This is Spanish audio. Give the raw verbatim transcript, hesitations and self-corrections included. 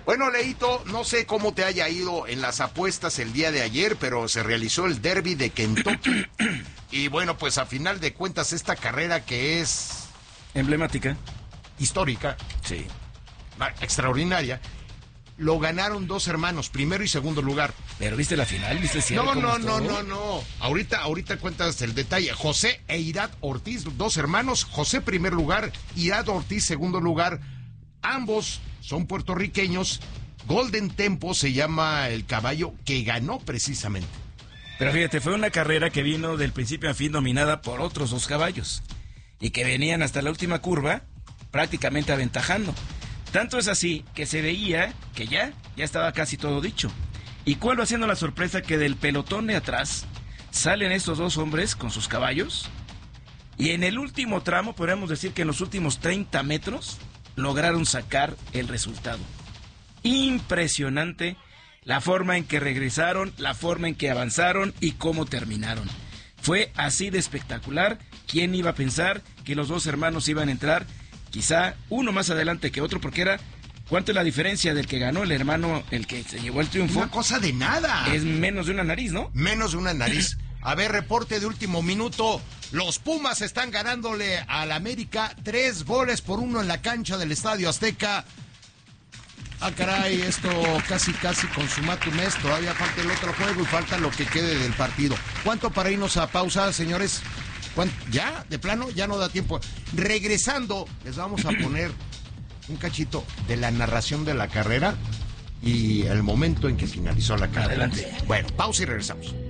Bueno, Leito, no sé cómo te haya ido en las apuestas el día de ayer, pero se realizó el Derby de Kentucky. Y bueno, pues a final de cuentas esta carrera que es... emblemática. Histórica. Sí. Extraordinaria. Lo ganaron dos hermanos, primero y segundo lugar. ¿Pero viste la final? ¿Viste el cierre? No, cómo no, estuvo? no, no, no. Ahorita, ahorita cuentas el detalle. José e Irad Ortiz, dos hermanos. José primer lugar, Irad Ortiz segundo lugar. Ambos son puertorriqueños. Golden Tempo se llama el caballo que ganó precisamente. Pero fíjate, fue una carrera que vino del principio a fin dominada por otros dos caballos. Y que venían hasta la última curva prácticamente aventajando. Tanto es así que se veía que ya, ya estaba casi todo dicho. ¿Y cuál va siendo la sorpresa? Que del pelotón de atrás salen estos dos hombres con sus caballos y en el último tramo, podríamos decir que en los últimos treinta metros, lograron sacar el resultado. Impresionante la forma en que regresaron, la forma en que avanzaron y cómo terminaron. Fue así de espectacular. ¿Quién iba a pensar que los dos hermanos iban a entrar? Quizá uno más adelante que otro, porque era... ¿Cuánto es la diferencia del que ganó el hermano, el que se llevó el triunfo? Una cosa de nada. Es menos de una nariz, ¿no? Menos de una nariz. A ver, reporte de último minuto. Los Pumas están ganándole al América tres goles por uno en la cancha del Estadio Azteca. Ah, caray, esto casi, casi consumatum es. Todavía falta el otro juego y falta lo que quede del partido. ¿Cuánto para irnos a pausa, señores? ¿Ya? ¿De plano? Ya no da tiempo. Regresando, les vamos a poner un cachito de la narración de la carrera y el momento en que finalizó la carrera. Adelante. Bueno, pausa y regresamos.